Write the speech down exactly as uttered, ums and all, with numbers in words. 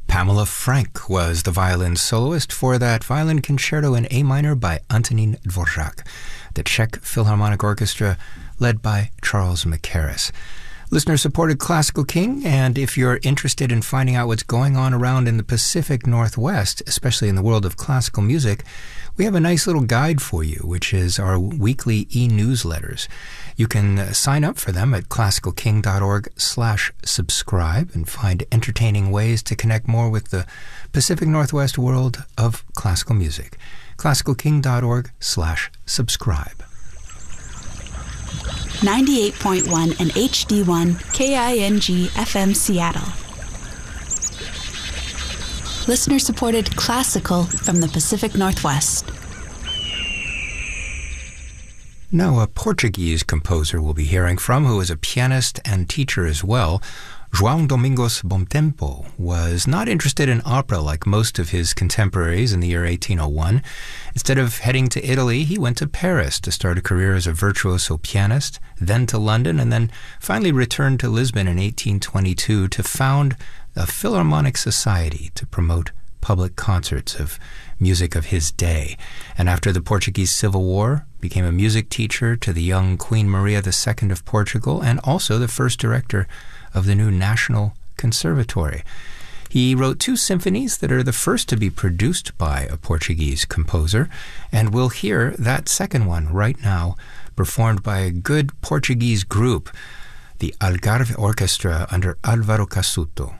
Pamela Frank was the violin soloist for that violin concerto in A minor by Antonín Dvořák, the Czech Philharmonic Orchestra led by Charles Mackerras. Listener-supported Classical King, and if you're interested in finding out what's going on around in the Pacific Northwest, especially in the world of classical music, we have a nice little guide for you, which is our weekly e-newsletters. You can sign up for them at classicalking.org slash subscribe and find entertaining ways to connect more with the Pacific Northwest world of classical music. classicalking.org slash subscribe. ninety-eight point one and H D one K I N G F M Seattle. Listener-supported classical from the Pacific Northwest. Now, a Portuguese composer we'll be hearing from, who is a pianist and teacher as well. João Domingos Bomtempo was not interested in opera like most of his contemporaries in the year eighteen oh one. Instead of heading to Italy, he went to Paris to start a career as a virtuoso pianist, then to London, and then finally returned to Lisbon in eighteen twenty-two to found a Philharmonic Society to promote public concerts of music of his day. And after the Portuguese Civil War, became a music teacher to the young Queen Maria the Second of Portugal, and also the first director of the new National Conservatory. He wrote two symphonies that are the first to be produced by a Portuguese composer, and we'll hear that second one right now, performed by a good Portuguese group, the Algarve Orchestra under Álvaro Cassuto.